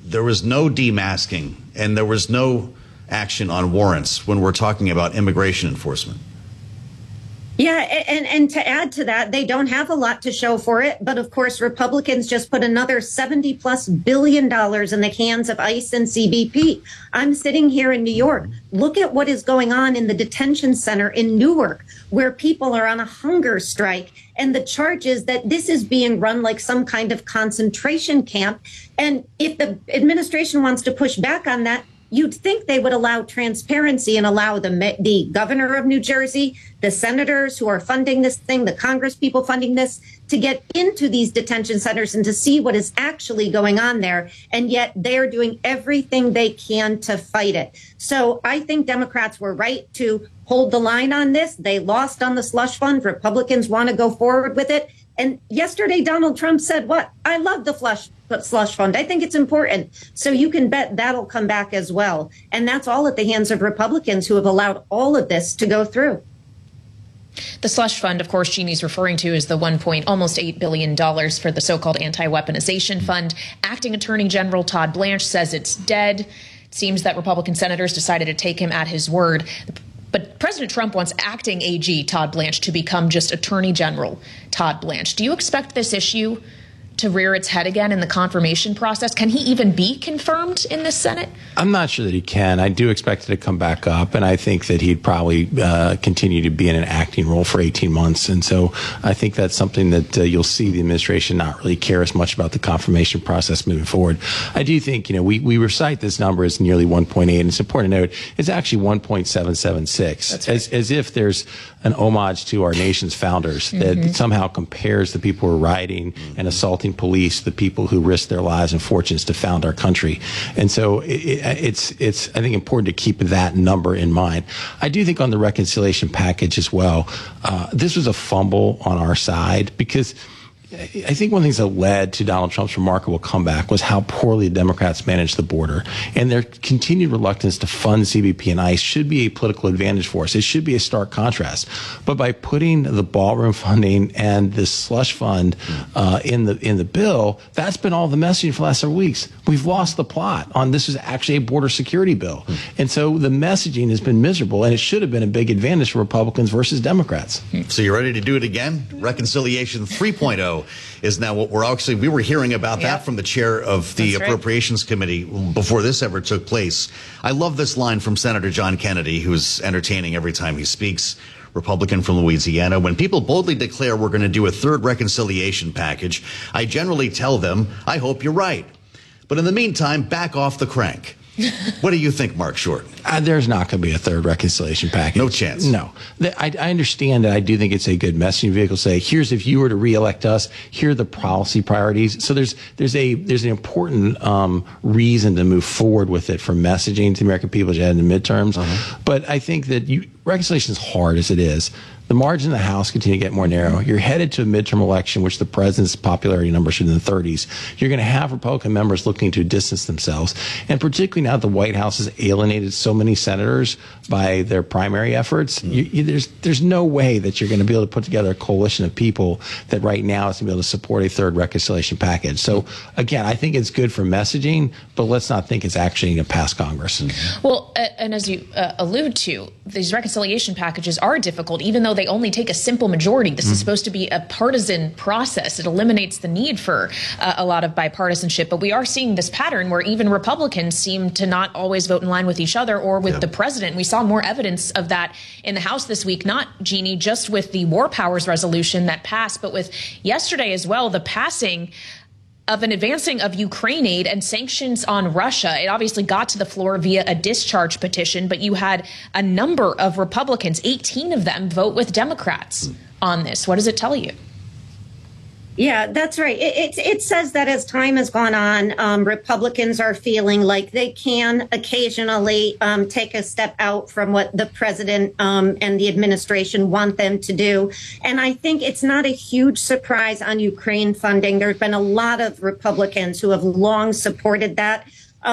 there was no demasking and there was no action on warrants when we're talking about immigration enforcement. Yeah, and to add to that, they don't have a lot to show for it. But of course, Republicans just put another $70+ billion in the hands of ICE and CBP. I'm sitting here in New York. Look at what is going on in the detention center in Newark, where people are on a hunger strike. And the charge is that this is being run like some kind of concentration camp. And if the administration wants to push back on that, you'd think they would allow transparency and allow the governor of New Jersey, the senators who are funding this thing, the Congress people funding this, to get into these detention centers and to see what is actually going on there. And yet they're doing everything they can to fight it. So I think Democrats were right to hold the line on this. They lost on the slush fund. Republicans want to go forward with it. And yesterday, Donald Trump said, what? I love the slush fund. I think it's important. So you can bet that'll come back as well. And that's all at the hands of Republicans who have allowed all of this to go through. The slush fund, of course, Jeannie's referring to is the almost $8 billion for the so-called anti-weaponization fund. Acting Attorney General Todd Blanche says it's dead. It seems that Republican senators decided to take him at his word. But President Trump wants acting AG Todd Blanche to become just Attorney General Todd Blanche. Do you expect this issue to rear its head again in the confirmation process? Can he even be confirmed in the Senate? I'm not sure that he can. I do expect it to come back up, and I think that he'd probably continue to be in an acting role for 18 months. And so I think that's something that you'll see the administration not really care as much about the confirmation process moving forward. I do think, we recite this number as nearly 1.8, and it's important to note it's actually 1.776. That's right. As if there's an homage to our nation's founders that somehow compares the people who are rioting and assaulting police, the people who risked their lives and fortunes to found our country. And so it's I think important to keep that number in mind. I do think on the reconciliation package as well, this was a fumble on our side because I think one of the things that led to Donald Trump's remarkable comeback was how poorly the Democrats managed the border. And their continued reluctance to fund CBP and ICE should be a political advantage for us. It should be a stark contrast. But by putting the ballroom funding and the slush fund in the bill, that's been all the messaging for the last several weeks. We've lost the plot on this is actually a border security bill. And so the messaging has been miserable, and it should have been a big advantage for Republicans versus Democrats. So you're ready to do it again? Reconciliation 3.0 is now what we were hearing about that from the chair of the Appropriations Committee before this ever took place. I love this line from Senator John Kennedy, who's entertaining every time he speaks, Republican from Louisiana. When people boldly declare we're going to do a third reconciliation package, I generally tell them, I hope you're right. But in the meantime, back off the crank. What do you think, Mark Short? There's not going to be a third reconciliation package. No chance. No. I understand that. I do think it's a good messaging vehicle to say, here's if you were to reelect us, here are the policy priorities. So there's an important reason to move forward with it for messaging to the American people as you had in the midterms. But I think that reconciliation is hard as it is. The margins in the House continue to get more narrow. You're headed to a midterm election, which the president's popularity numbers should be in the 30s. You're going to have Republican members looking to distance themselves. And particularly now that the White House has alienated so many senators by their primary efforts, there's no way that you're going to be able to put together a coalition of people that right now is going to be able to support a third reconciliation package. So, again, I think it's good for messaging, but let's not think it's actually going to pass Congress. Well, and as you allude to, these reconciliation packages are difficult, even though they only take a simple majority. This is supposed to be a partisan process. It eliminates the need for a lot of bipartisanship. But we are seeing this pattern where even Republicans seem to not always vote in line with each other or with the president. We saw more evidence of that in the House this week, not, Jeannie, just with the War Powers resolution that passed, but with yesterday as well, the passing of an advancing of Ukraine aid and sanctions on Russia. It obviously got to the floor via a discharge petition, but you had a number of Republicans, 18 of them, vote with Democrats on this. What does it tell you? Yeah, that's right. It says that as time has gone on, Republicans are feeling like they can occasionally take a step out from what the president and the administration want them to do. And I think it's not a huge surprise on Ukraine funding. There have been a lot of Republicans who have long supported that.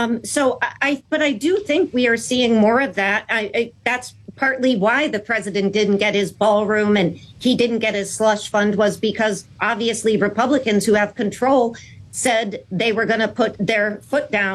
But I do think we are seeing more of that. That's partly why the president didn't get his ballroom and he didn't get his slush fund, was because obviously Republicans who have control said they were going to put their foot down